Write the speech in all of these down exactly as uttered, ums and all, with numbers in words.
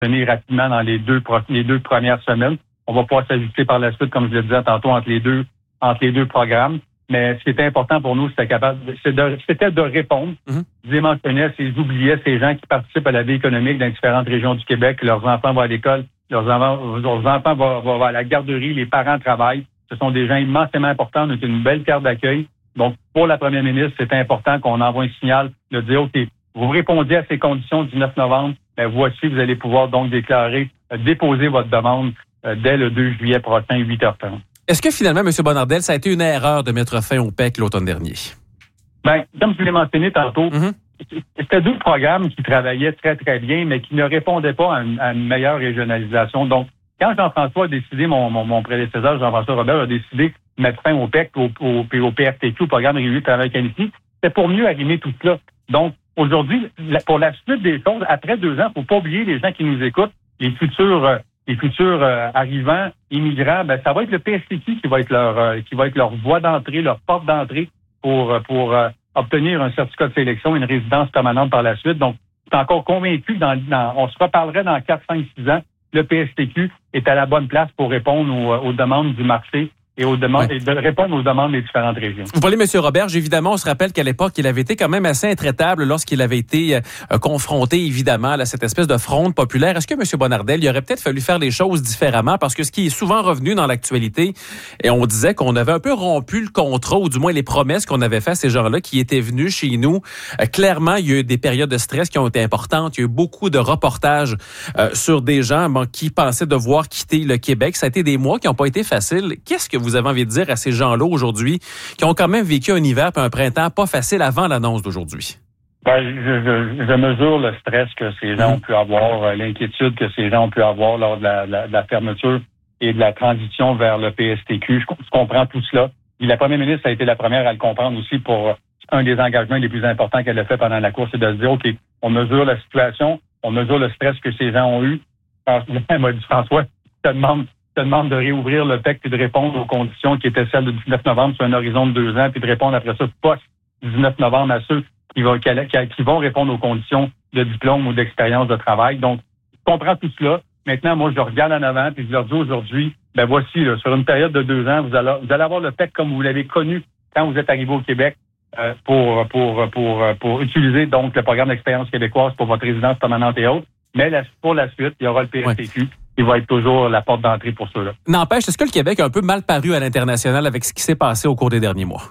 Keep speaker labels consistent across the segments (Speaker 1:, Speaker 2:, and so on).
Speaker 1: obtenir rapidement dans les deux, les deux premières semaines. On va pouvoir s'ajuster par la suite, comme je le disais tantôt, entre les deux, entre les deux programmes. Mais ce qui était important pour nous, c'était capable, c'était de, c'était de répondre. Mm-hmm. Je les mentionnais, ils oubliaient ces gens qui participent à la vie économique dans différentes régions du Québec. Leurs enfants vont à l'école, leurs enfants, leurs enfants vont, vont à la garderie, les parents travaillent. Ce sont des gens immensément importants. On est une belle carte d'accueil. Donc, pour la première ministre, c'est important qu'on envoie un signal de dire, OK, vous répondiez à ces conditions du neuf novembre, ben voici, vous allez pouvoir donc déclarer, euh, déposer votre demande euh, dès le deux juillet prochain, huit heures trente.
Speaker 2: Est-ce que finalement, M. Bonnardel, ça a été une erreur de mettre fin au P E C l'automne dernier?
Speaker 1: Bien, comme je l'ai mentionné tantôt, mm-hmm. c'était deux programmes qui travaillaient très, très bien, mais qui ne répondaient pas à une, à une meilleure régionalisation. Donc, quand Jean-François a décidé, mon, mon, mon prédécesseur, Jean-François Robert, a décidé de mettre fin au P E C, au, au, au P R T Q, au Programme régulier de travail qualifié, c'était pour mieux arrimer tout cela. Donc, aujourd'hui, pour la suite des choses, après deux ans, il ne faut pas oublier les gens qui nous écoutent, les futurs, euh, les futurs euh, arrivants, immigrants, ben ça va être le P S T Q qui va être leur, euh, qui va être leur voie d'entrée, leur porte d'entrée pour pour euh, obtenir un certificat de sélection, une résidence permanente par la suite. Donc, je suis encore convaincu que dans, dans, on se reparlerait dans quatre, cinq, six ans, le P S T Q est à la bonne place pour répondre aux, aux demandes du marché et aux demandes ouais. et de répondre aux demandes des différentes régions.
Speaker 2: Vous parlez, M. Roberge, évidemment, on se rappelle qu'à l'époque, il avait été quand même assez intraitable lorsqu'il avait été euh, confronté, évidemment, à cette espèce de fronde populaire. Est-ce que, M. Bonnardel, il aurait peut-être fallu faire les choses différemment? Parce que ce qui est souvent revenu dans l'actualité, et on disait qu'on avait un peu rompu le contrat, ou du moins les promesses qu'on avait faites à ces gens-là qui étaient venus chez nous. Euh, clairement, il y a eu des périodes de stress qui ont été importantes. Il y a eu beaucoup de reportages euh, sur des gens bon, qui pensaient devoir quitter le Québec. Ça a été des mois qui n'ont pas été faciles. Qu'est-ce que vous avez envie de dire à ces gens-là aujourd'hui qui ont quand même vécu un hiver et un printemps pas facile avant l'annonce d'aujourd'hui?
Speaker 1: Ben, je, je, je mesure le stress que ces gens mmh. ont pu avoir, euh, l'inquiétude que ces gens ont pu avoir lors de la, la, de la fermeture et de la transition vers le P S T Q. Je, je comprends tout cela. Et la première ministre a été la première à le comprendre aussi pour un des engagements les plus importants qu'elle a fait pendant la course, c'est de se dire, OK, on mesure la situation, on mesure le stress que ces gens ont eu. Elle m'a dit, François, je te demande te demande de réouvrir le P E C et de répondre aux conditions qui étaient celles du dix-neuf novembre sur un horizon de deux ans, puis de répondre après ça post-dix-neuf novembre à ceux qui vont, qui, qui vont répondre aux conditions de diplôme ou d'expérience de travail. Donc, je comprends tout cela. Maintenant, moi, je regarde en avant, puis je leur dis aujourd'hui, ben voici, là, sur une période de deux ans, vous allez, vous allez avoir le P E C comme vous l'avez connu quand vous êtes arrivé au Québec euh, pour, pour, pour, pour utiliser donc le programme d'expérience québécoise pour votre résidence permanente et autres. Mais la, pour la suite, il y aura le P S T Q. Ouais. Qui va être toujours la porte d'entrée pour ceux-là.
Speaker 2: N'empêche, est-ce que le Québec a un peu mal paru à l'international avec ce qui s'est passé au cours des derniers mois?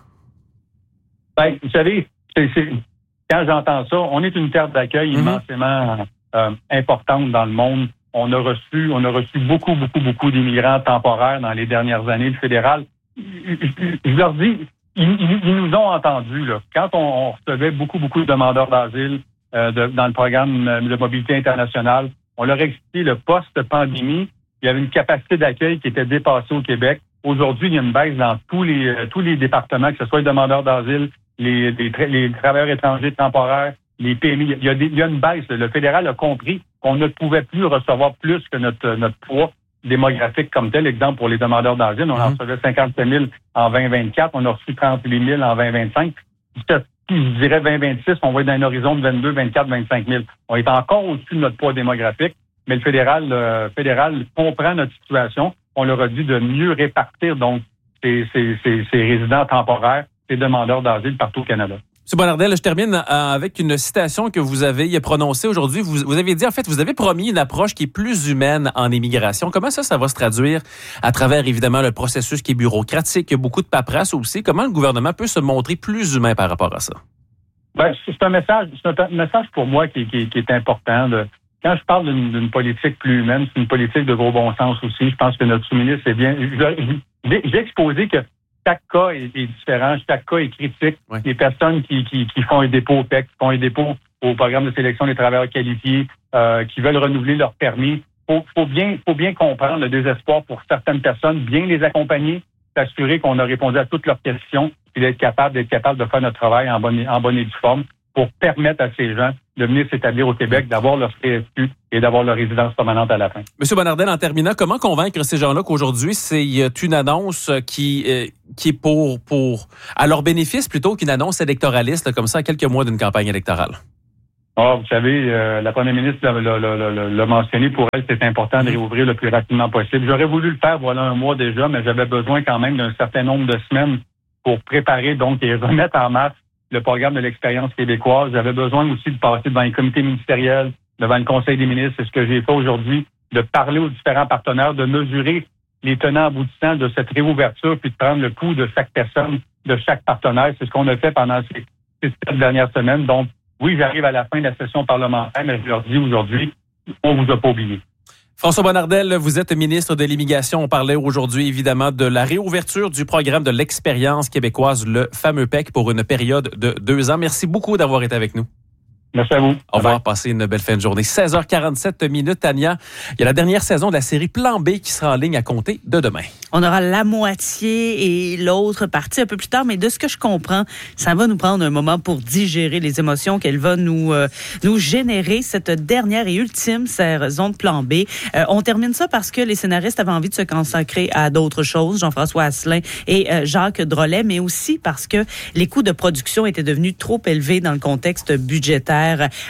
Speaker 1: Ben, vous savez, c'est, c'est, quand j'entends ça, on est une terre d'accueil mm-hmm. immensément euh, importante dans le monde. On a reçu, on a reçu beaucoup, beaucoup, beaucoup d'immigrants temporaires dans les dernières années. Le fédéral, je leur dis, ils, ils nous ont entendus, là. Quand on, on recevait beaucoup, beaucoup de demandeurs d'asile euh, de, dans le programme de mobilité internationale, on leur a expliqué le post-pandémie. Il y avait une capacité d'accueil qui était dépassée au Québec. Aujourd'hui, il y a une baisse dans tous les euh, tous les départements, que ce soit les demandeurs d'asile, les, les, les travailleurs étrangers temporaires, les P M I. Il y a, des, il y a une baisse. Le fédéral a compris qu'on ne pouvait plus recevoir plus que notre notre poids démographique comme tel. Exemple, pour les demandeurs d'asile, on en recevait cinquante-sept mille en vingt vingt-quatre, on a reçu trente-huit mille en vingt vingt-cinq. Je dirais vingt vingt-six, on va être dans un horizon de vingt-deux, vingt-quatre, vingt-cinq mille. On est encore au-dessus de notre poids démographique, mais le fédéral, le fédéral comprend notre situation. On leur a dit de mieux répartir donc ces, ces, ces, ces résidents temporaires, ces demandeurs d'asile partout au Canada.
Speaker 2: M. Bonnardel, je termine avec une citation que vous avez prononcée aujourd'hui. Vous, vous avez dit, en fait, vous avez promis une approche qui est plus humaine en immigration. Comment ça, ça va se traduire à travers, évidemment, le processus qui est bureaucratique, il y a beaucoup de paperasse aussi. Comment le gouvernement peut se montrer plus humain par rapport à ça?
Speaker 1: Ben, c'est un message, c'est un message pour moi qui, qui, qui est important. De, quand je parle d'une, d'une politique plus humaine, c'est une politique de gros bon sens aussi. Je pense que notre sous-ministre est bien. J'ai, j'ai exposé que chaque cas est, est différent, chaque cas est critique. Oui. Les personnes qui, qui, qui font un dépôt au P E C, qui font un dépôt au programme de sélection des travailleurs qualifiés, euh, qui veulent renouveler leur permis, faut, faut bien, faut bien comprendre le désespoir pour certaines personnes, bien les accompagner, s'assurer qu'on a répondu à toutes leurs questions, et d'être capable, d'être capable de faire notre travail en bonne, en bonne et due forme pour permettre à ces gens de venir s'établir au Québec, d'avoir leur P S Q et d'avoir leur résidence permanente à la fin.
Speaker 2: Monsieur Bonnardel, en terminant, comment convaincre ces gens-là qu'aujourd'hui, c'est une annonce qui, euh, qui est pour, pour, à leur bénéfice plutôt qu'une annonce électoraliste, comme ça, à quelques mois d'une campagne électorale?
Speaker 1: Ah, vous savez, euh, la première ministre l'a, l'a, l'a, l'a mentionné, pour elle, c'est important de réouvrir le plus rapidement possible. J'aurais voulu le faire voilà un mois déjà, mais j'avais besoin quand même d'un certain nombre de semaines pour préparer donc et remettre en marche le programme de l'expérience québécoise. J'avais besoin aussi de passer devant les comités ministériels, devant le Conseil des ministres. C'est ce que j'ai fait aujourd'hui, de parler aux différents partenaires, de mesurer les tenants aboutissants de cette réouverture, puis de prendre le pouls de chaque personne, de chaque partenaire. C'est ce qu'on a fait pendant ces, ces sept dernières semaines. Donc, oui, j'arrive à la fin de la session parlementaire, mais je leur dis aujourd'hui, on vous a pas oublié.
Speaker 2: François Bonnardel, vous êtes ministre de l'Immigration. On parlait aujourd'hui, évidemment, de la réouverture du programme de l'expérience québécoise, le fameux P E C, pour une période de deux ans. Merci beaucoup d'avoir été avec nous.
Speaker 1: Merci à vous.
Speaker 2: Au revoir, passez une belle fin de journée. seize heures quarante-sept minutes, Tania. Il y a la dernière saison de la série Plan B qui sera en ligne à compter de demain.
Speaker 3: On aura la moitié et l'autre partie un peu plus tard, mais de ce que je comprends, ça va nous prendre un moment pour digérer les émotions qu'elle va nous euh, nous générer, cette dernière et ultime saison de Plan B. Euh, on termine ça parce que les scénaristes avaient envie de se consacrer à d'autres choses, Jean-François Asselin et euh, Jacques Drolet, mais aussi parce que les coûts de production étaient devenus trop élevés dans le contexte budgétaire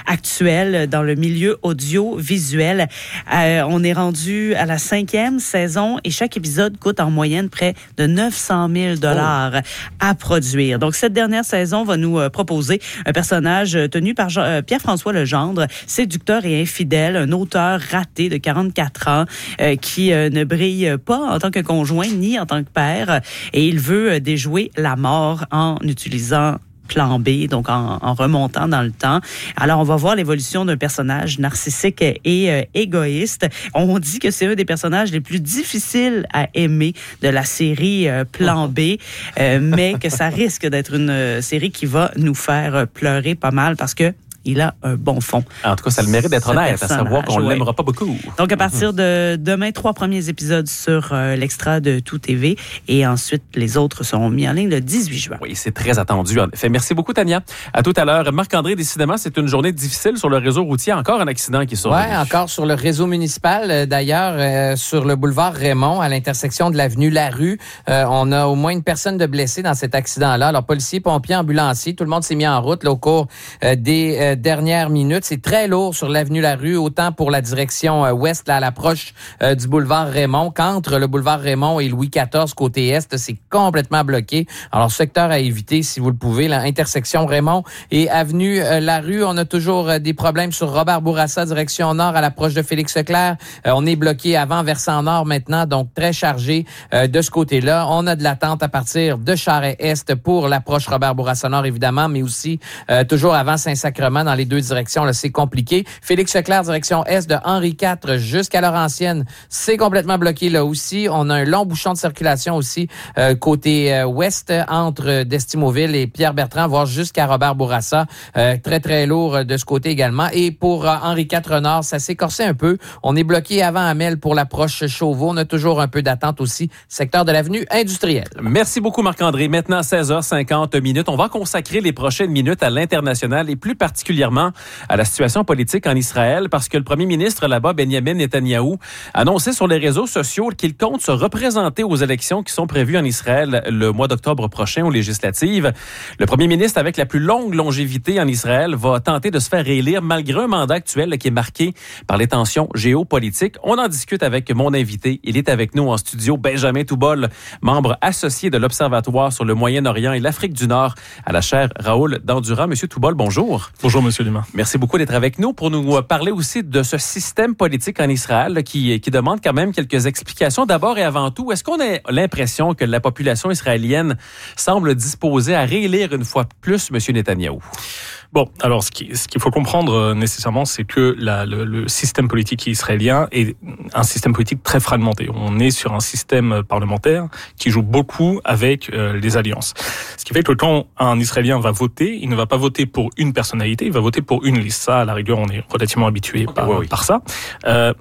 Speaker 3: actuel dans le milieu audiovisuel. Euh, on est rendu à la cinquième saison et chaque épisode coûte en moyenne près de neuf cent mille dollars oh. à produire. Donc, cette dernière saison va nous euh, proposer un personnage tenu par Jean, euh, Pierre-François Legendre, séducteur et infidèle, un auteur raté de quarante-quatre ans euh, qui euh, ne brille pas en tant que conjoint ni en tant que père et il veut euh, déjouer la mort en utilisant Plan B, donc en, en remontant dans le temps. Alors, on va voir l'évolution d'un personnage narcissique et euh, égoïste. On dit que c'est un des personnages les plus difficiles à aimer de la série euh, Plan B, euh, mais que ça risque d'être une euh, série qui va nous faire pleurer pas mal parce que il a un bon fond.
Speaker 2: En tout cas, ça le mérite d'être honnête, à savoir qu'on ne
Speaker 3: ouais.
Speaker 2: l'aimera pas beaucoup.
Speaker 3: Donc, à partir de demain, trois premiers épisodes sur euh, l'Extra de Tout T V et ensuite, les autres seront mis en ligne le dix-huit juin.
Speaker 2: Oui, c'est très attendu, en effet. Merci beaucoup, Tania. À tout à l'heure. Marc-André, décidément, c'est une journée difficile sur le réseau routier. Encore un accident qui est survenu.
Speaker 4: Oui, encore sur le réseau municipal. D'ailleurs, euh, sur le boulevard Raymond, à l'intersection de l'avenue Larue, euh, on a au moins une personne de blessée dans cet accident-là. Alors, policiers, pompiers, ambulanciers, tout le monde s'est mis en route là, au cours euh, des euh, dernières minutes. C'est très lourd sur l'avenue Larue, autant pour la direction euh, ouest, là, à l'approche euh, du boulevard Raymond, qu'entre le boulevard Raymond et Louis quatorze, côté est, c'est complètement bloqué. Alors, secteur à éviter, si vous le pouvez, la intersection Raymond et avenue euh, Larue. On a toujours euh, des problèmes sur Robert Bourassa, direction nord, à l'approche de Félix-Leclerc. Euh, on est bloqué avant, versant nord maintenant, donc très chargé euh, de ce côté-là. On a de l'attente à partir de Charest-Est pour l'approche Robert Bourassa nord, évidemment, mais aussi euh, toujours avant Saint-Sacrement dans les deux directions, là, c'est compliqué. Félix-Leclerc, direction est de Henri quatre jusqu'à Laurentienne, c'est complètement bloqué là aussi. On a un long bouchon de circulation aussi euh, côté euh, ouest entre Destimoville et Pierre-Bertrand, voire jusqu'à Robert Bourassa. Euh, très, très lourd de ce côté également. Et pour euh, Henri quatre Nord, ça s'est corsé un peu. On est bloqué avant Amel pour l'approche Chauveau. On a toujours un peu d'attente aussi, secteur de l'avenue industrielle.
Speaker 2: Merci beaucoup, Marc-André. Maintenant, seize heures cinquante minutes. On va consacrer les prochaines minutes à l'international et plus particulièrement à la situation politique en Israël parce que le premier ministre là-bas, Benjamin Netanyahou, a annoncé sur les réseaux sociaux qu'il compte se représenter aux élections qui sont prévues en Israël le mois d'octobre prochain aux législatives. Le premier ministre avec la plus longue longévité en Israël va tenter de se faire réélire malgré un mandat actuel qui est marqué par les tensions géopolitiques. On en discute avec mon invité. Il est avec nous en studio, Benjamin Toubol, membre associé de l'Observatoire sur le Moyen-Orient et l'Afrique du Nord à la chaire Raoul Dandurand. Monsieur Toubol, bonjour.
Speaker 5: Bonjour, Monsieur Dumas.
Speaker 2: Merci beaucoup d'être avec nous pour nous parler aussi de ce système politique en Israël là, qui, qui demande quand même quelques explications. D'abord et avant tout, est-ce qu'on a l'impression que la population israélienne semble disposée à réélire une fois plus M. Netanyahou?
Speaker 5: Bon, alors ce qu'il ce qu'il faut comprendre euh, nécessairement, c'est que la, le, le système politique israélien est un système politique très fragmenté. On est sur un système parlementaire qui joue beaucoup avec euh, les alliances. Ce qui fait que quand un Israélien va voter, il ne va pas voter pour une personnalité, il va voter pour une liste. Ça, à la rigueur, on est relativement habitué par,
Speaker 2: oui, oui.
Speaker 5: par ça. Euh,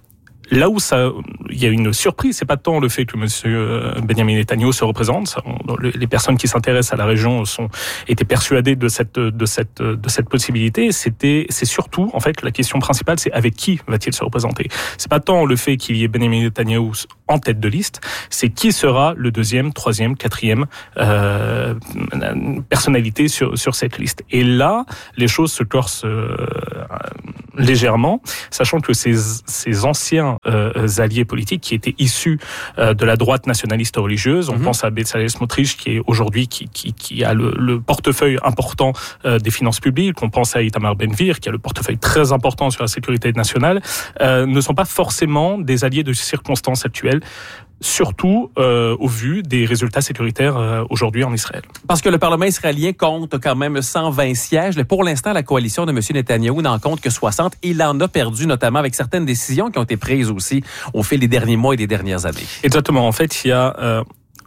Speaker 5: là où ça, il y a une surprise, c'est pas tant le fait que Monsieur Benjamin Netanyahu se représente. Ça, on, les personnes qui s'intéressent à la région sont étaient persuadées de cette de cette de cette possibilité. C'était, c'est surtout en fait la question principale, c'est avec qui va-t-il se représenter. C'est pas tant le fait qu'il y ait Benjamin Netanyahu en tête de liste, c'est qui sera le deuxième, troisième, quatrième euh, personnalité sur sur cette liste. Et là, les choses se corsent euh, légèrement, sachant que ces ces anciens euh, alliés politiques qui étaient issus euh, de la droite nationaliste religieuse, on mm-hmm. pense à Bezalel Smotrich qui est aujourd'hui qui qui qui a le, le portefeuille important euh, des finances publiques, on pense à Itamar Ben-Gvir qui a le portefeuille très important sur la sécurité nationale, euh, ne sont pas forcément des alliés de circonstances actuelles, surtout euh, au vu des résultats sécuritaires euh, aujourd'hui en Israël.
Speaker 2: Parce que le Parlement israélien compte quand même cent vingt sièges. Pour l'instant, la coalition de M. Netanyahou n'en compte que soixante. Il en a perdu, notamment avec certaines décisions qui ont été prises aussi au fil des derniers mois et des dernières années.
Speaker 5: Exactement. En fait, il y a... Euh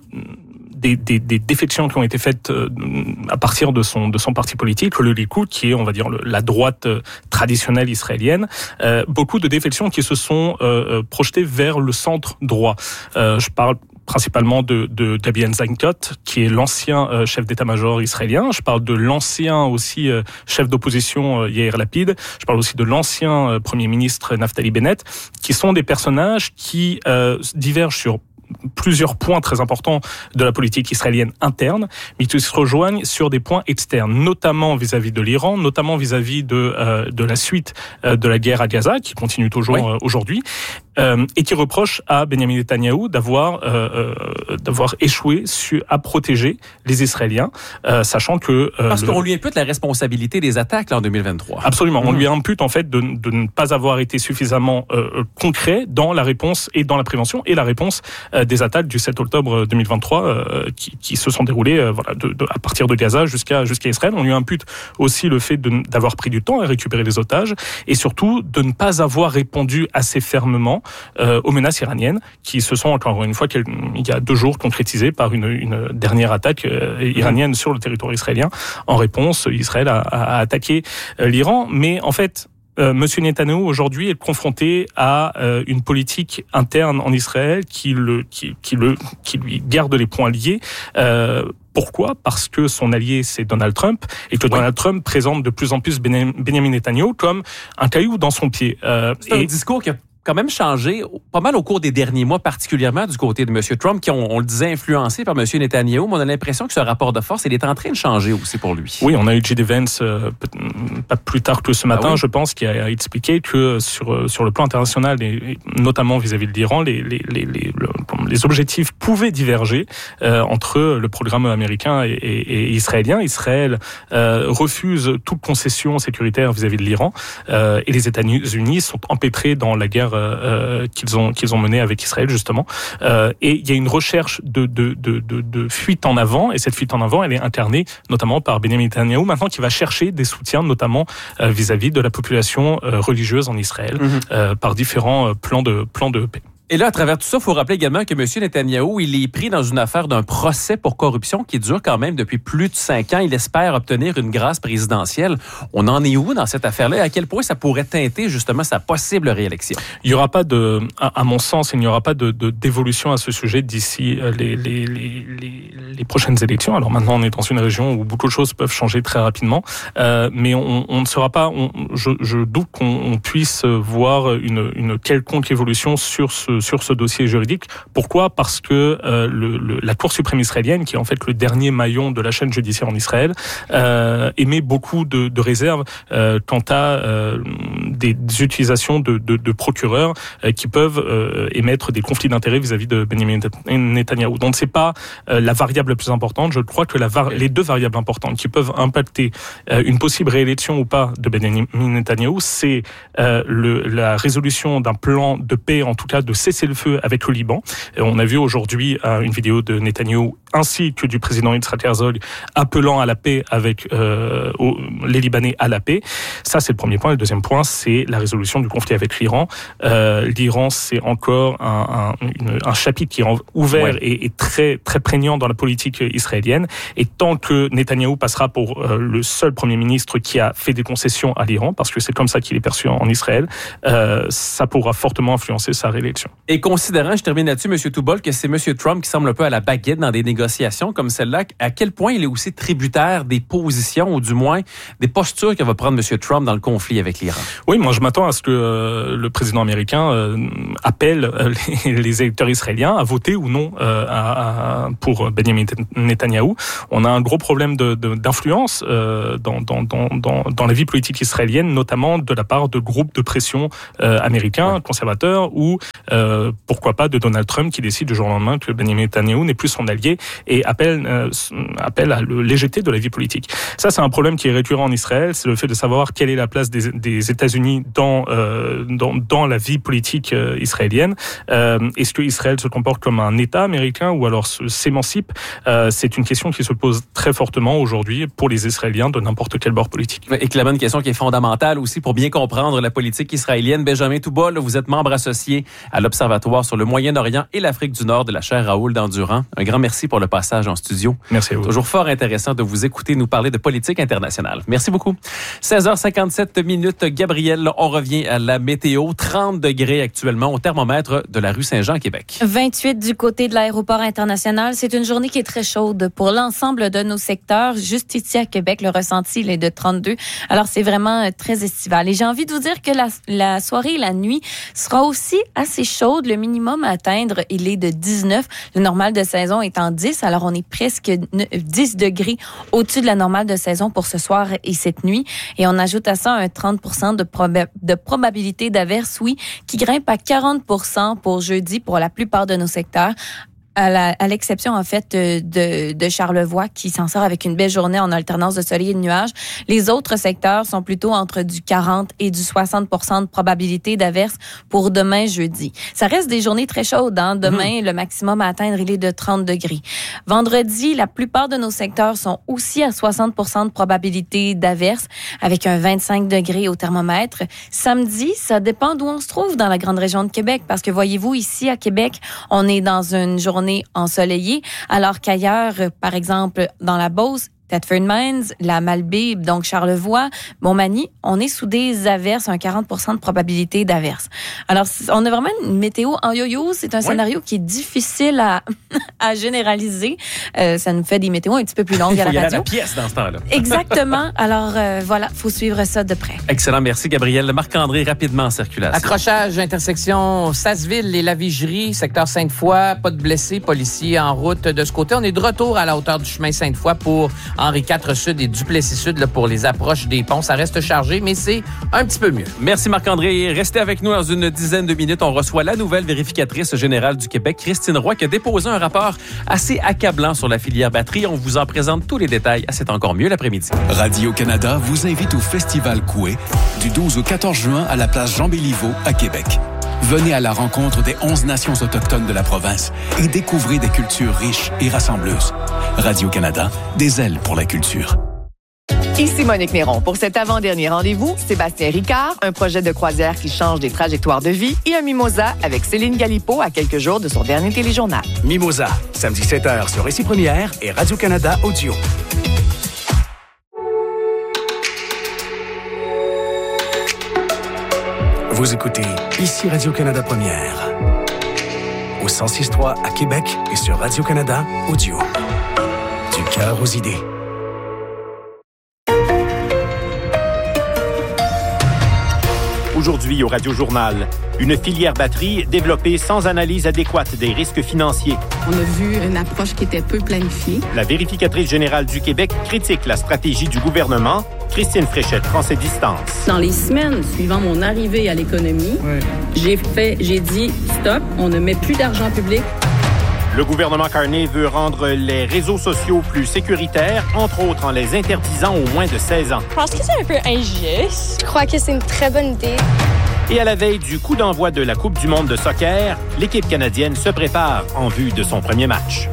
Speaker 5: Des, des, des défections qui ont été faites euh, à partir de son de son parti politique, le Likoud, qui est, on va dire, le, la droite euh, traditionnelle israélienne. Euh, beaucoup de défections qui se sont euh, projetées vers le centre droit. Euh, je parle principalement de, de Gabi Eisenkot, qui est l'ancien euh, chef d'état-major israélien. Je parle de l'ancien aussi euh, chef d'opposition euh, Yair Lapid. Je parle aussi de l'ancien euh, premier ministre Naftali Bennett, qui sont des personnages qui euh, divergent sur plusieurs points très importants de la politique israélienne interne, mais qui se rejoignent sur des points externes, notamment vis-à-vis de l'Iran, notamment vis-à-vis de euh, de la suite euh, de la guerre à Gaza, qui continue toujours oui. euh, aujourd'hui, euh, et qui reproche à Benjamin Netanyahou d'avoir euh, euh, d'avoir échoué sur, à protéger les Israéliens, euh, sachant que euh,
Speaker 2: parce le... qu'on lui impute la responsabilité des attaques là, en deux mille vingt-trois.
Speaker 5: Absolument, mmh. on lui impute en fait de, de ne pas avoir été suffisamment euh, concret dans la réponse et dans la prévention et la réponse euh, des attaques du sept octobre deux mille vingt-trois euh, qui, qui se sont déroulées euh, voilà, de, de, à partir de Gaza jusqu'à, jusqu'à Israël. On lui impute aussi le fait de, d'avoir pris du temps à récupérer les otages et surtout de ne pas avoir répondu assez fermement euh, aux menaces iraniennes qui se sont encore une fois il y a deux jours concrétisées par une, une dernière attaque euh, iranienne sur le territoire israélien. En réponse, Israël a, a attaqué euh, l'Iran, mais en fait Euh, Monsieur Netanyahou aujourd'hui est confronté à euh, une politique interne en Israël qui le qui, qui le qui lui garde les poings liés. Euh, Pourquoi ? Parce que son allié, c'est Donald Trump, et que oui. Donald Trump présente de plus en plus Benjamin Netanyahou comme un caillou dans son pied.
Speaker 2: Euh, c'est et... un discours qui a quand même changé pas mal au cours des derniers mois, particulièrement du côté de M. Trump, qui ont, on le disait, influencé par M. Netanyahou, mais on a l'impression que ce rapport de force, il est en train de changer aussi pour lui.
Speaker 5: Oui, on a eu J D Vance euh, pas plus tard que ce matin, ah oui. je pense, qui a expliqué que sur sur le plan international, et notamment vis-à-vis de l'Iran, les les les les, les objectifs pouvaient diverger euh, entre le programme américain et, et, et israélien. Israël euh, refuse toute concession sécuritaire vis-à-vis de l'Iran, euh, et les États-Unis sont empêtrés dans la guerre Euh, qu'ils ont qu'ils ont mené avec Israël justement, euh, et il y a une recherche de de de de, de fuite en avant, et cette fuite en avant, elle est incarnée notamment par Benjamin Netanyahou maintenant, qui va chercher des soutiens notamment euh, vis-à-vis de la population euh, religieuse en Israël, mm-hmm. euh, par différents euh, plans de plans de paix.
Speaker 2: Et là, à travers tout ça, il faut rappeler également que M. Netanyahou, il est pris dans une affaire d'un procès pour corruption qui dure quand même depuis plus de cinq ans. Il espère obtenir une grâce présidentielle. On en est où dans cette affaire-là? À quel point ça pourrait teinter justement sa possible réélection?
Speaker 5: Il n'y aura pas de, à, à mon sens, il n'y aura pas de, de d'évolution à ce sujet d'ici les, les, les, les, les prochaines élections. Alors maintenant, on est dans une région où beaucoup de choses peuvent changer très rapidement, euh, mais on, on ne sera pas, on, je, je doute qu'on on puisse voir une, une quelconque évolution sur ce sur ce dossier juridique. Pourquoi ? Parce que euh, le, le, la Cour suprême israélienne, qui est en fait le dernier maillon de la chaîne judiciaire en Israël, euh, émet beaucoup de, de réserves euh, quant à euh, des, des utilisations de, de, de procureurs euh, qui peuvent euh, émettre des conflits d'intérêts vis-à-vis de Benjamin Netanyahou. Donc c'est pas euh, la variable la plus importante. Je crois que la var- les deux variables importantes qui peuvent impacter euh, une possible réélection ou pas de Benjamin Netanyahou, c'est euh, le, la résolution d'un plan de paix, en tout cas de cessation cessez-le-feu avec le Liban. Et on a vu aujourd'hui euh, une vidéo de Netanyahou ainsi que du président Yitzhak Herzog appelant à la paix avec euh, aux, les Libanais à la paix. Ça, c'est le premier point. Le deuxième point, c'est la résolution du conflit avec l'Iran. Euh, L'Iran, c'est encore un, un, une, un chapitre qui est ouvert ouais. et, et très, très prégnant dans la politique israélienne. Et tant que Netanyahou passera pour euh, le seul premier ministre qui a fait des concessions à l'Iran, parce que c'est comme ça qu'il est perçu en, en Israël, euh, ça pourra fortement influencer sa réélection.
Speaker 2: Et considérant, je termine là-dessus, M. Toubol, que c'est M. Trump qui semble un peu à la baguette dans des négociations comme celle-là, à quel point il est aussi tributaire des positions, ou du moins des postures que va prendre M. Trump dans le conflit avec l'Iran?
Speaker 5: Oui, moi je m'attends à ce que euh, le président américain euh, appelle euh, les, les électeurs israéliens à voter ou non euh, à, à, pour Benjamin Netanyahou. On a un gros problème de, de, d'influence euh, dans, dans, dans, dans, dans la vie politique israélienne, notamment de la part de groupes de pression euh, américains, ouais. conservateurs, ou euh, pourquoi pas de Donald Trump qui décide du jour au lendemain que Benjamin Netanyahou n'est plus son allié et appelle, euh, appelle à la légèreté de la vie politique. Ça, c'est un problème qui est récurrent en Israël, c'est le fait de savoir quelle est la place des, des États-Unis dans, euh, dans, dans la vie politique euh, israélienne. Euh, est-ce que Israël se comporte comme un État américain ou alors s'émancipe? euh, C'est une question qui se pose très fortement aujourd'hui pour les Israéliens de n'importe quel bord politique.
Speaker 2: Et clairement, une question qui est fondamentale aussi pour bien comprendre la politique israélienne. Benjamin Toubol, vous êtes membre associé à l'Observatoire sur le Moyen-Orient et l'Afrique du Nord de la chaire Raoul Dandurand. Un grand merci pour le passage en studio.
Speaker 5: Merci à vous.
Speaker 2: Toujours fort intéressant de vous écouter nous parler de politique internationale. Merci beaucoup. seize heures cinquante-sept minutes. Gabriel, on revient à la météo. trente degrés actuellement au thermomètre de la rue Saint-Jean à Québec.
Speaker 6: vingt-huit du côté de l'aéroport international. C'est une journée qui est très chaude pour l'ensemble de nos secteurs. Juste ici à Québec, le ressenti il est de trente-deux. Alors, c'est vraiment très estival. Et j'ai envie de vous dire que la, la soirée et la nuit sera aussi assez chaude. Le minimum à atteindre, il est de dix-neuf. Le normal de saison est en dix. Alors, on est presque dix degrés au-dessus de la normale de saison pour ce soir et cette nuit. Et on ajoute à ça un trente pour cent de, proba- de probabilité d'averse, oui, qui grimpe à quarante pour cent pour jeudi pour la plupart de nos secteurs. À, la, à l'exception, en fait, de, de Charlevoix, qui s'en sort avec une belle journée en alternance de soleil et de nuages. Les autres secteurs sont plutôt entre du quarante et du soixante pour cent de probabilité d'averse pour demain, jeudi. Ça reste des journées très chaudes, hein. Demain, mmh. le maximum à atteindre, il est de trente degrés. Vendredi, la plupart de nos secteurs sont aussi à soixante pour cent de probabilité d'averse, avec un vingt-cinq degrés au thermomètre. Samedi, ça dépend d'où on se trouve dans la grande région de Québec, parce que voyez-vous, ici, à Québec, on est dans une journée ensoleillée, alors qu'ailleurs, par exemple, dans la Beauce, Thetford Mines, la Malbaie, donc Charlevoix, Montmagny, on est sous des averses, un quarante pour cent de probabilité d'averse. Alors, on a vraiment une météo en yo-yo. C'est un oui. scénario qui est difficile à, à généraliser. Euh, ça nous fait des météos un petit peu plus longues à la radio. Il faut y aller à la
Speaker 2: pièce dans ce temps-là.
Speaker 6: Exactement. Alors, euh, voilà, il faut suivre ça de près.
Speaker 2: Excellent. Merci, Gabriel. Marc-André, rapidement en circulation.
Speaker 4: Accrochage, intersection Sasseville et La Vigerie, secteur Sainte-Foy. Pas de blessés, policiers en route de ce côté. On est de retour à la hauteur du chemin Sainte-Foy pour Henri quatre Sud et Duplessis Sud là, pour les approches des ponts. Ça reste chargé, mais c'est un petit peu mieux.
Speaker 2: Merci Marc-André. Restez avec nous dans une dizaine de minutes. On reçoit la nouvelle vérificatrice générale du Québec, Christine Roy, qui a déposé un rapport assez accablant sur la filière batterie. On vous en présente tous les détails à C'est encore mieux l'après-midi.
Speaker 7: Radio-Canada vous invite au Festival Coué du douze au quatorze juin à la place Jean-Béliveau à Québec. Venez à la rencontre des onze nations autochtones de la province et découvrez des cultures riches et rassembleuses. Radio-Canada, des ailes pour la culture.
Speaker 8: Ici Monique Néron. Pour cet avant-dernier rendez-vous, Sébastien Ricard, un projet de croisière qui change des trajectoires de vie et un mimosa avec Céline Galipo à quelques jours de son dernier téléjournal.
Speaker 9: Mimosa, samedi sept heures sur Récit Première et Radio-Canada Audio. Vous écoutez ici Radio-Canada Première. Au cent six trois à Québec et sur Radio-Canada Audio. Du cœur aux idées.
Speaker 10: Aujourd'hui au Radio-Journal, une filière batterie développée sans analyse adéquate des risques financiers.
Speaker 11: On a vu une approche qui était peu planifiée.
Speaker 10: La vérificatrice générale du Québec critique la stratégie du gouvernement. Christine Fréchette prend ses distances.
Speaker 11: Dans les semaines suivant mon arrivée à l'économie, ouais. j'ai fait, j'ai dit stop, on ne met plus d'argent public.
Speaker 10: Le gouvernement Carney veut rendre les réseaux sociaux plus sécuritaires, entre autres en les interdisant aux moins de seize ans.
Speaker 12: Je pense que c'est un peu injuste. Je crois que c'est une très bonne idée.
Speaker 10: Et à la veille du coup d'envoi de la Coupe du monde de soccer, l'équipe canadienne se prépare en vue de son premier match.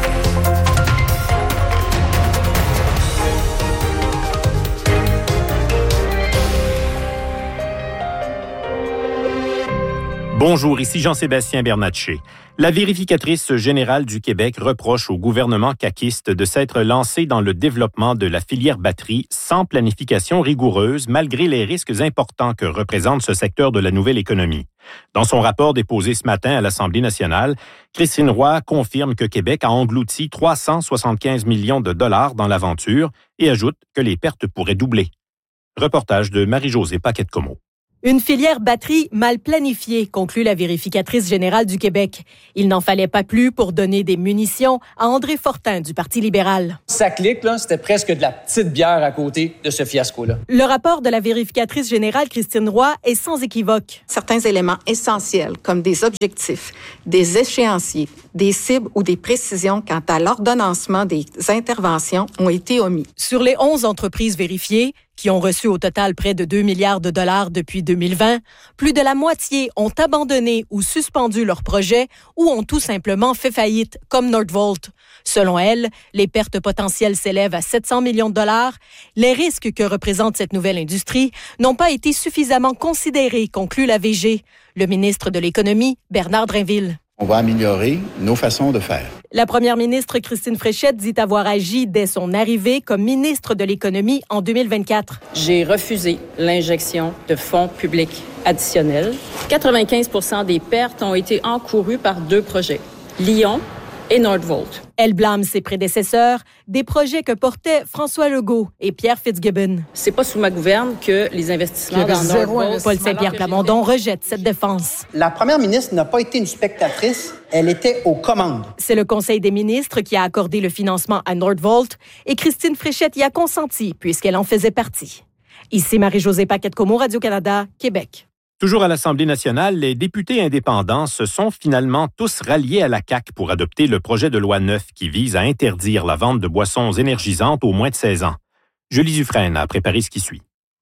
Speaker 10: Bonjour, ici Jean-Sébastien Bernatchez. La vérificatrice générale du Québec reproche au gouvernement caquiste de s'être lancé dans le développement de la filière batterie sans planification rigoureuse, malgré les risques importants que représente ce secteur de la nouvelle économie. Dans son rapport déposé ce matin à l'Assemblée nationale, Christine Roy confirme que Québec a englouti trois cent soixante-quinze millions de dollars dans l'aventure et ajoute que les pertes pourraient doubler. Reportage de Marie-Josée Paquette-Comeau.
Speaker 12: Une filière batterie mal planifiée, conclut la vérificatrice générale du Québec. Il n'en fallait pas plus pour donner des munitions à André Fortin du Parti libéral.
Speaker 13: Ça clique, là, c'était presque de la petite bière à côté de ce fiasco-là.
Speaker 12: Le rapport de la vérificatrice générale Christine Roy est sans équivoque.
Speaker 14: Certains éléments essentiels, comme des objectifs, des échéanciers, des cibles ou des précisions quant à l'ordonnancement des interventions, ont été omis.
Speaker 12: Sur les onze entreprises vérifiées, qui ont reçu au total près de deux milliards de dollars depuis deux mille vingt, plus de la moitié ont abandonné ou suspendu leurs projets ou ont tout simplement fait faillite, comme Nordvolt. Selon elle, les pertes potentielles s'élèvent à sept cents millions de dollars. Les risques que représente cette nouvelle industrie n'ont pas été suffisamment considérés, conclut la V G. Le ministre de l'Économie, Bernard Drinville.
Speaker 15: On va améliorer nos façons de faire.
Speaker 12: La première ministre Christine Fréchette dit avoir agi dès son arrivée comme ministre de l'Économie en deux mille vingt-quatre.
Speaker 11: J'ai refusé l'injection de fonds publics additionnels. quatre-vingt-quinze pour cent des pertes ont été encourues par deux projets, Lyon et Nordvolt.
Speaker 12: Elle blâme ses prédécesseurs, des projets que portaient François Legault et Pierre Fitzgibbon.
Speaker 11: C'est pas sous ma gouverne que les investissements dans Nordvolt...
Speaker 12: Paul Saint-Pierre Plamondon rejette cette défense.
Speaker 16: La première ministre n'a pas été une spectatrice, elle était aux commandes.
Speaker 12: C'est le Conseil des ministres qui a accordé le financement à Nordvolt et Christine Fréchette y a consenti puisqu'elle en faisait partie. Ici Marie-Josée Paquette-Comeau, Radio-Canada, Québec.
Speaker 10: Toujours à l'Assemblée nationale, les députés indépendants se sont finalement tous ralliés à la C A Q pour adopter le projet de loi neuf qui vise à interdire la vente de boissons énergisantes aux moins de seize ans. Julie Dufresne a préparé ce qui suit.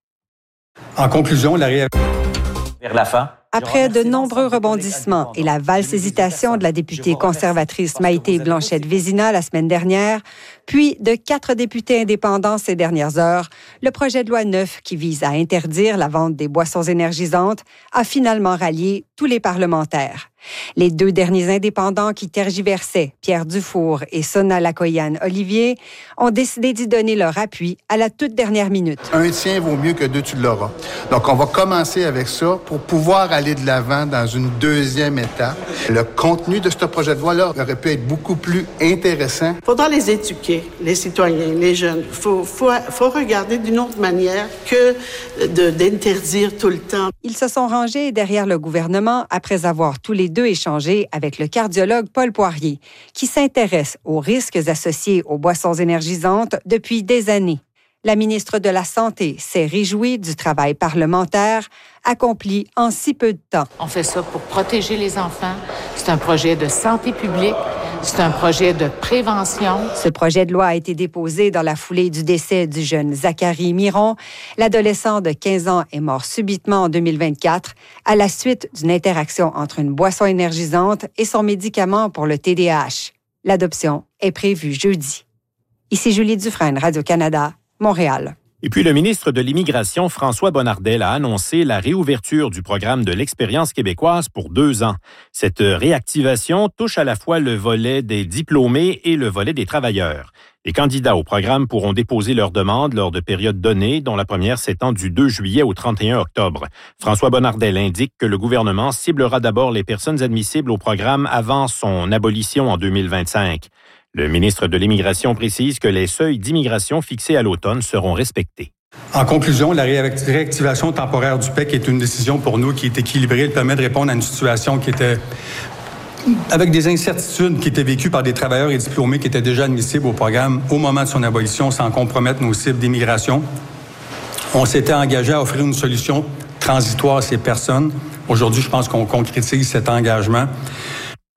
Speaker 17: En conclusion, la réaction
Speaker 18: vers la fin. Après de nombreux rebondissements et la valse hésitation de la députée conservatrice Maïté Blanchette-Vézina la semaine dernière, puis de quatre députés indépendants ces dernières heures, le projet de loi neuf qui vise à interdire la vente des boissons énergisantes a finalement rallié tous les parlementaires. Les deux derniers indépendants qui tergiversaient, Pierre Dufour et Sona Lakoyan-Olivier, ont décidé d'y donner leur appui à la toute dernière minute.
Speaker 19: Un tien vaut mieux que deux, tu l'auras. Donc, on va commencer avec ça pour pouvoir aller de l'avant dans une deuxième étape. Le contenu de ce projet de loi-là aurait pu être beaucoup plus intéressant.
Speaker 20: Il faudra les éduquer, les citoyens, les jeunes. Il faut, faut, faut regarder d'une autre manière que de, d'interdire tout le temps.
Speaker 18: Ils se sont rangés derrière le gouvernement après avoir tous les deux échangé avec le cardiologue Paul Poirier, qui s'intéresse aux risques associés aux boissons énergisantes depuis des années. La ministre de la Santé s'est réjouie du travail parlementaire accompli en si peu de temps.
Speaker 21: On fait ça pour protéger les enfants. C'est un projet de santé publique. C'est un projet de prévention.
Speaker 18: Ce projet de loi a été déposé dans la foulée du décès du jeune Zachary Miron. L'adolescent de quinze ans est mort subitement en deux mille vingt-quatre à la suite d'une interaction entre une boisson énergisante et son médicament pour le T D A H. L'adoption est prévue jeudi. Ici Julie Dufresne, Radio-Canada, Montréal.
Speaker 10: Et puis le ministre de l'Immigration, François Bonnardel, a annoncé la réouverture du programme de l'expérience québécoise pour deux ans. Cette réactivation touche à la fois le volet des diplômés et le volet des travailleurs. Les candidats au programme pourront déposer leurs demandes lors de périodes données, dont la première s'étend du deux juillet au trente et un octobre. François Bonnardel indique que le gouvernement ciblera d'abord les personnes admissibles au programme avant son abolition en deux mille vingt-cinq. Le ministre de l'Immigration précise que les seuils d'immigration fixés à l'automne seront respectés.
Speaker 17: En conclusion, la réactivation temporaire du P E C est une décision pour nous qui est équilibrée. Elle permet de répondre à une situation qui était avec des incertitudes qui étaient vécues par des travailleurs et diplômés qui étaient déjà admissibles au programme au moment de son abolition sans compromettre nos cibles d'immigration. On s'était engagé à offrir une solution transitoire à ces personnes. Aujourd'hui, je pense qu'on concrétise cet engagement.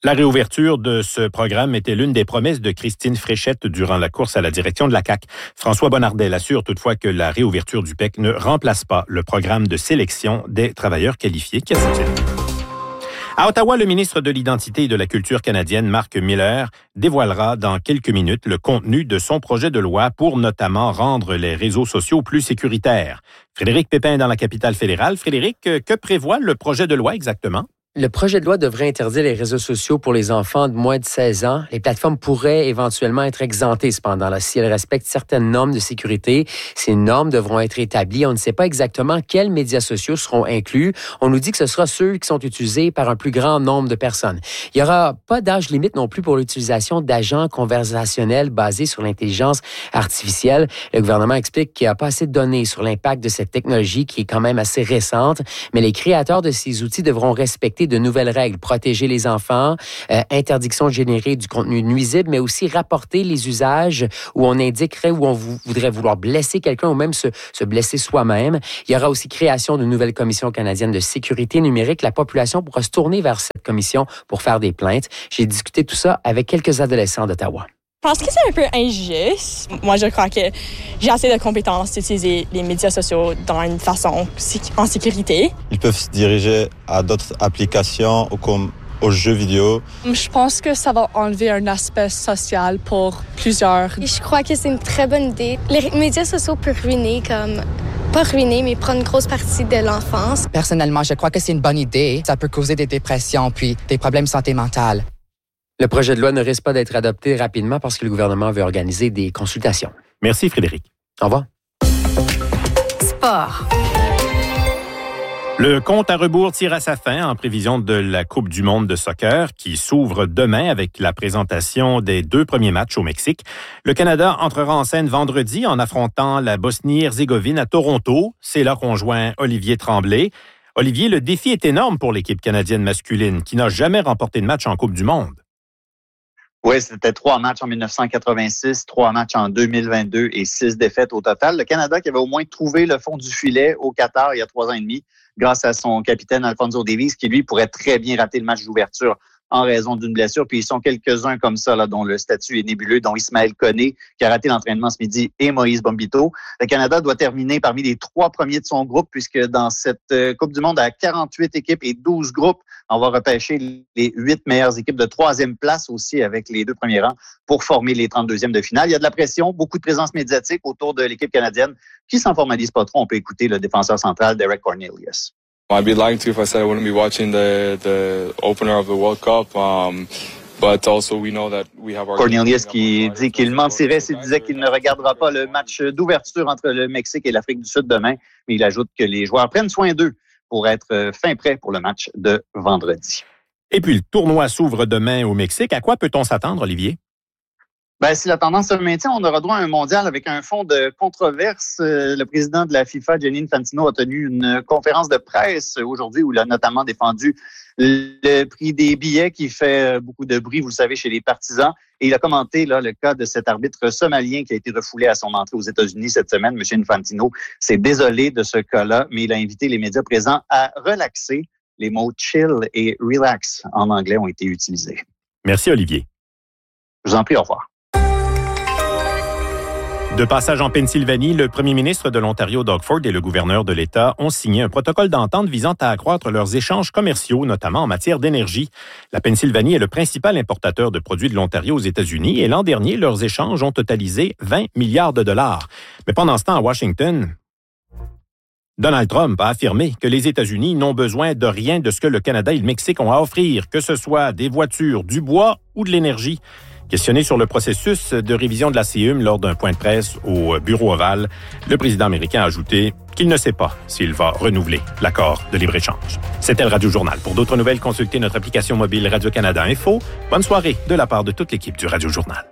Speaker 10: La réouverture de ce programme était l'une des promesses de Christine Fréchette durant la course à la direction de la C A Q. François Bonnardel assure toutefois que la réouverture du P E C ne remplace pas le programme de sélection des travailleurs qualifiés. Qu'y a-t-il? À Ottawa, le ministre de l'Identité et de la Culture canadienne, Marc Miller, dévoilera dans quelques minutes le contenu de son projet de loi pour notamment rendre les réseaux sociaux plus sécuritaires. Frédéric Pépin dans la capitale fédérale. Frédéric, que prévoit le projet de loi exactement?
Speaker 1: Le projet de loi devrait interdire les réseaux sociaux pour les enfants de moins de seize ans. Les plateformes pourraient éventuellement être exemptées cependant, là, si elles respectent certaines normes de sécurité. Ces normes devront être établies. On ne sait pas exactement quels médias sociaux seront inclus. On nous dit que ce sera ceux qui sont utilisés par un plus grand nombre de personnes. Il n'y aura pas d'âge limite non plus pour l'utilisation d'agents conversationnels basés sur l'intelligence artificielle. Le gouvernement explique qu'il n'y a pas assez de données sur l'impact de cette technologie qui est quand même assez récente, mais les créateurs de ces outils devront respecter de nouvelles règles, protéger les enfants, euh, interdiction de générer du contenu nuisible, mais aussi rapporter les usages où on indiquerait où on vou- voudrait vouloir blesser quelqu'un ou même se, se blesser soi-même. Il y aura aussi création d'une nouvelle commission canadienne de sécurité numérique. La population pourra se tourner vers cette commission pour faire des plaintes. J'ai discuté tout ça avec quelques adolescents d'Ottawa.
Speaker 22: Je pense que c'est un peu injuste. Moi, je crois que j'ai assez de compétences d'utiliser les médias sociaux dans une façon en sécurité.
Speaker 23: Ils peuvent se diriger à d'autres applications comme aux jeux vidéo.
Speaker 22: Je pense que ça va enlever un aspect social pour plusieurs.
Speaker 24: Je crois que c'est une très bonne idée. Les médias sociaux peuvent ruiner comme... pas ruiner, mais prendre une grosse partie de l'enfance.
Speaker 25: Personnellement, je crois que c'est une bonne idée. Ça peut causer des dépressions puis des problèmes de santé mentale.
Speaker 1: Le projet de loi ne risque pas d'être adopté rapidement parce que le gouvernement veut organiser des consultations.
Speaker 10: Merci, Frédéric.
Speaker 1: Au revoir.
Speaker 8: Sport.
Speaker 10: Le compte à rebours tire à sa fin en prévision de la Coupe du monde de soccer qui s'ouvre demain avec la présentation des deux premiers matchs au Mexique. Le Canada entrera en scène vendredi en affrontant la Bosnie-Herzégovine à Toronto. C'est là qu'on joint Olivier Tremblay. Olivier, le défi est énorme pour l'équipe canadienne masculine qui n'a jamais remporté de match en Coupe du monde.
Speaker 26: Oui, c'était trois matchs en dix-neuf cent quatre-vingt-six, trois matchs en deux mille vingt-deux et six défaites au total. Le Canada qui avait au moins trouvé le fond du filet au Qatar il y a trois ans et demi grâce à son capitaine Alphonso Davies qui, lui, pourrait très bien rater le match d'ouverture en raison d'une blessure. Puis ils sont quelques-uns comme ça, là, dont le statut est nébuleux, dont Ismaël Koné, qui a raté l'entraînement ce midi, et Moïse Bombito. Le Canada doit terminer parmi les trois premiers de son groupe, puisque dans cette euh, Coupe du monde à quarante-huit équipes et douze groupes, on va repêcher les huit meilleures équipes de troisième place aussi avec les deux premiers rangs pour former les trente-deuxièmes de finale. Il y a de la pression, beaucoup de présence médiatique autour de l'équipe canadienne qui s'en formalise pas trop. On peut écouter le défenseur central Derek Cornelius.
Speaker 27: I'd be lying to you if I said I wouldn't be watching the the opener of the World Cup. Um, but also we know that we have our
Speaker 26: Cornelius qui dit qu'il mentirait s'il disait qu'il ne regardera pas le match d'ouverture entre le Mexique et l'Afrique du Sud demain, mais il ajoute que les joueurs prennent soin d'eux pour être fin prêts pour le match de vendredi.
Speaker 10: Et puis le tournoi s'ouvre demain au Mexique. À quoi peut-on s'attendre, Olivier?
Speaker 26: Ben, si la tendance se maintient, on aura droit à un mondial avec un fond de controverse. Le président de la FIFA, Gianni Infantino, a tenu une conférence de presse aujourd'hui où il a notamment défendu le prix des billets qui fait beaucoup de bruit, vous le savez, chez les partisans. Et il a commenté là, le cas de cet arbitre somalien qui a été refoulé à son entrée aux États-Unis cette semaine. M. Infantino s'est désolé de ce cas-là, mais il a invité les médias présents à relaxer. Les mots « chill » et « relax » en anglais ont été utilisés.
Speaker 10: Merci, Olivier.
Speaker 26: Je vous en prie, au revoir.
Speaker 10: De passage en Pennsylvanie, le premier ministre de l'Ontario, Doug Ford, et le gouverneur de l'État ont signé un protocole d'entente visant à accroître leurs échanges commerciaux, notamment en matière d'énergie. La Pennsylvanie est le principal importateur de produits de l'Ontario aux États-Unis et l'an dernier, leurs échanges ont totalisé vingt milliards de dollars. Mais pendant ce temps, à Washington, Donald Trump a affirmé que les États-Unis n'ont besoin de rien de ce que le Canada et le Mexique ont à offrir, que ce soit des voitures, du bois ou de l'énergie. Questionné sur le processus de révision de la C E U M lors d'un point de presse au Bureau ovale, le président américain a ajouté qu'il ne sait pas s'il va renouveler l'accord de libre-échange. C'était le Radio-Journal. Pour d'autres nouvelles, consultez notre application mobile Radio-Canada Info. Bonne soirée de la part de toute l'équipe du Radio-Journal.